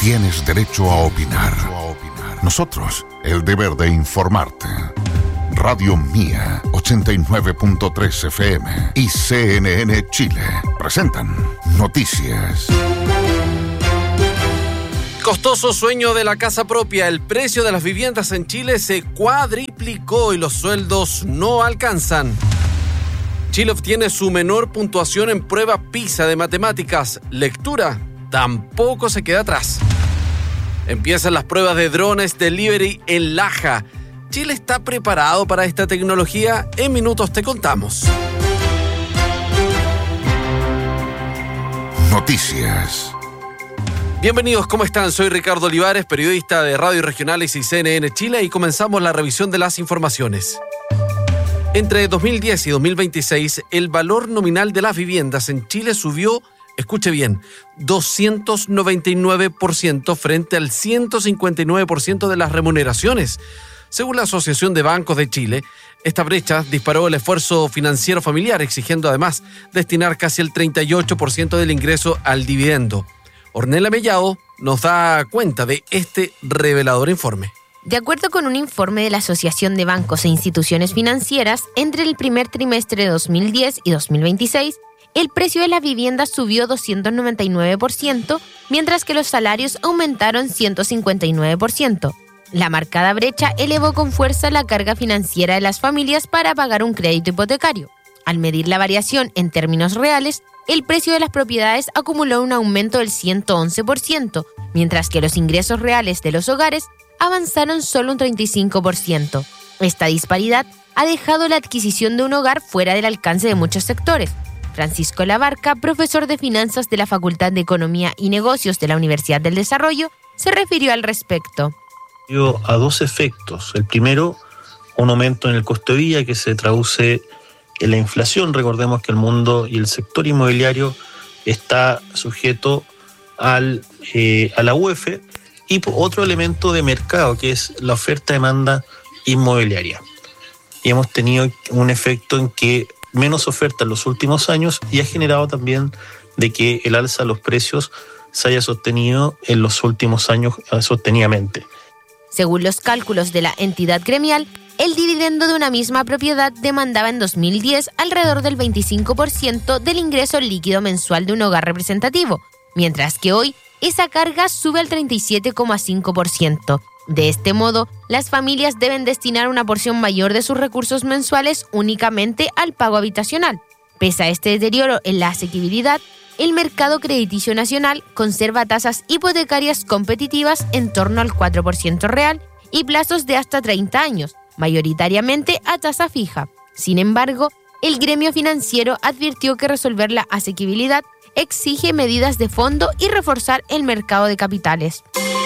tienes derecho a opinar. Nosotros, el deber de informarte. Radio Mía, 89.3 FM y CNN Chile presentan Noticias. Costoso sueño de la casa propia. El precio de las viviendas en Chile se cuadriplicó y los sueldos no alcanzan. Chile obtiene su menor puntuación en prueba PISA de matemáticas. Lectura tampoco se queda atrás. Empiezan las pruebas de drones delivery en Laja. ¿Chile está preparado para esta tecnología? En minutos te contamos. Noticias. Bienvenidos, ¿cómo están? Soy Ricardo Olivares, periodista de Radio Regionales y CNN Chile, y comenzamos la revisión de las informaciones. Entre 2010 y 2026, el valor nominal de las viviendas en Chile subió, escuche bien, 299% frente al 159% de las remuneraciones. Según la Asociación de Bancos de Chile, esta brecha disparó el esfuerzo financiero familiar, exigiendo además destinar casi el 38% del ingreso al dividendo. Ornella Mellado nos da cuenta de este revelador informe. De acuerdo con un informe de la Asociación de Bancos e Instituciones Financieras, entre el primer trimestre de 2010 y 2026, el precio de las viviendas subió 299%, mientras que los salarios aumentaron 159%. La marcada brecha elevó con fuerza la carga financiera de las familias para pagar un crédito hipotecario. Al medir la variación en términos reales, el precio de las propiedades acumuló un aumento del 111%, mientras que los ingresos reales de los hogares avanzaron solo un 35%. Esta disparidad ha dejado la adquisición de un hogar fuera del alcance de muchos sectores. Francisco Labarca, profesor de finanzas de la Facultad de Economía y Negocios de la Universidad del Desarrollo, se refirió al respecto. A dos efectos. El primero, un aumento en el costo de vida que se traduce en la inflación. Recordemos que el mundo y el sector inmobiliario está sujeto a la UEF, y otro elemento de mercado que es la oferta-demanda inmobiliaria. Y hemos tenido un efecto en que menos oferta en los últimos años y ha generado también de que el alza de los precios se haya sostenido en los últimos años sostenidamente. Según los cálculos de la entidad gremial, el dividendo de una misma propiedad demandaba en 2010 alrededor del 25% del ingreso líquido mensual de un hogar representativo, mientras que hoy esa carga sube al 37,5%. De este modo, las familias deben destinar una porción mayor de sus recursos mensuales únicamente al pago habitacional. Pese a este deterioro en la asequibilidad, el mercado crediticio nacional conserva tasas hipotecarias competitivas en torno al 4% real y plazos de hasta 30 años, mayoritariamente a tasa fija. Sin embargo, el gremio financiero advirtió que resolver la asequibilidad exige medidas de fondo y reforzar el mercado de capitales.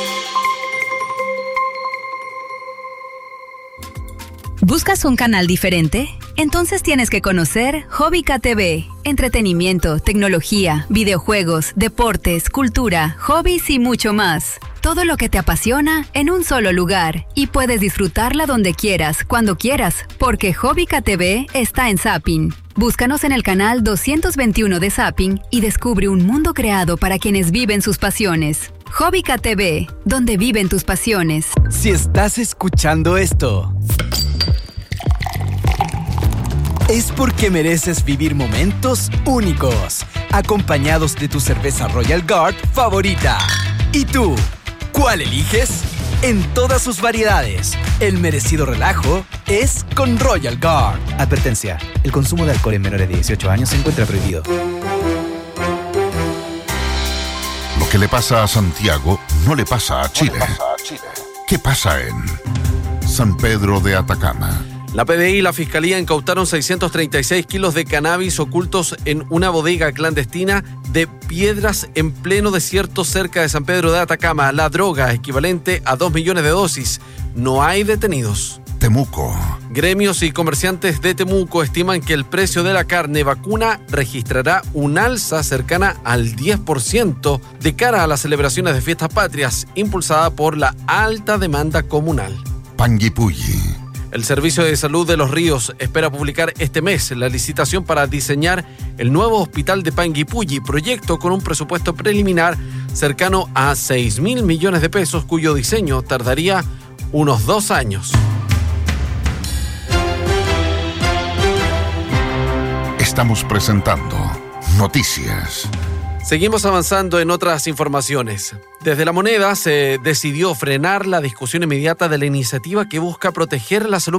¿Buscas un canal diferente? Entonces tienes que conocer Hobbica TV. Entretenimiento, tecnología, videojuegos, deportes, cultura, hobbies y mucho más. Todo lo que te apasiona en un solo lugar. Y puedes disfrutarla donde quieras, cuando quieras, porque Hobbica TV está en Zapping. Búscanos en el canal 221 de Zapping y descubre un mundo creado para quienes viven sus pasiones. Hobbica TV, donde viven tus pasiones. Si estás escuchando esto, es porque mereces vivir momentos únicos, acompañados de tu cerveza Royal Guard favorita. ¿Y tú? ¿Cuál eliges? En todas sus variedades, el merecido relajo es con Royal Guard. Advertencia, el consumo de alcohol en menores de 18 años se encuentra prohibido. Lo que le pasa a Santiago no le pasa a Chile. ¿Qué pasa en San Pedro de Atacama? La PDI y la Fiscalía incautaron 636 kilos de cannabis ocultos en una bodega clandestina de Piedras en pleno desierto cerca de San Pedro de Atacama. La droga, equivalente a 2 millones de dosis. No hay detenidos. Temuco. Gremios y comerciantes de Temuco estiman que el precio de la carne vacuna registrará un alza cercana al 10% de cara a las celebraciones de fiestas patrias, impulsada por la alta demanda comunal. Panguipulli. El Servicio de Salud de Los Ríos espera publicar este mes la licitación para diseñar el nuevo hospital de Panguipulli, proyecto con un presupuesto preliminar cercano a 6.000 millones de pesos, cuyo diseño tardaría unos 2 años. Estamos presentando Noticias. Seguimos avanzando en otras informaciones. Desde La Moneda se decidió frenar la discusión inmediata de la iniciativa que busca proteger la salud